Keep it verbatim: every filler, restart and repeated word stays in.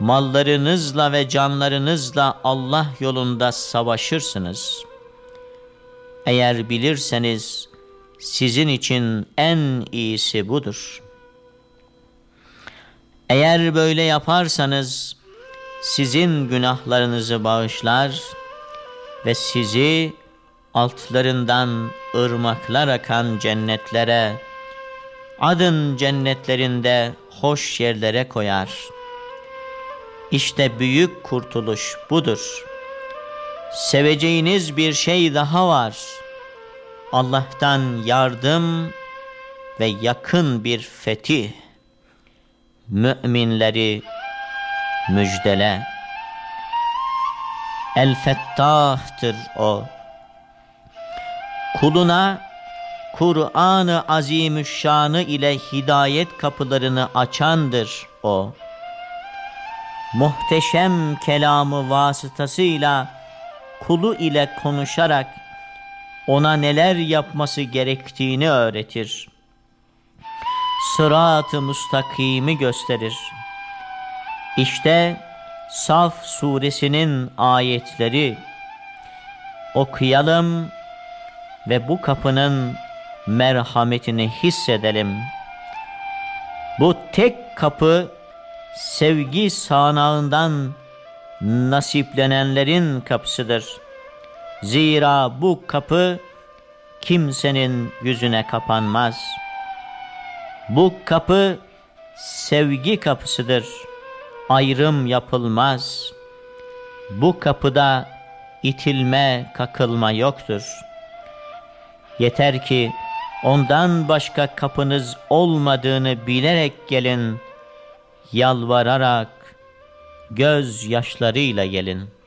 mallarınızla ve canlarınızla Allah yolunda savaşırsınız. Eğer bilirseniz sizin için en iyisi budur. Eğer böyle yaparsanız sizin günahlarınızı bağışlar ve sizi altlarından ırmaklar akan cennetlere, adın cennetlerinde hoş yerlere koyar. İşte büyük kurtuluş budur. Seveceğiniz bir şey daha var. Allah'tan yardım ve yakın bir fetih. Müminleri müjdele. El-Fettah'tır o. Kuluna Kur'an-ı Azimüşşan'ı ile hidayet kapılarını açandır o. Muhteşem kelamı vasıtasıyla kulu ile konuşarak ona neler yapması gerektiğini öğretir. Sırat-ı müstakimi gösterir. İşte Saf suresinin ayetleri. Okuyalım ve bu kapının merhametini hissedelim. Bu tek kapı sevgi sağanağından nasiplenenlerin kapısıdır. Zira bu kapı kimsenin yüzüne kapanmaz. Bu kapı sevgi kapısıdır. Ayrım yapılmaz. Bu kapıda itilme, kakılma yoktur. Yeter ki ondan başka kapınız olmadığını bilerek gelin, yalvararak, göz yaşlarıyla gelin.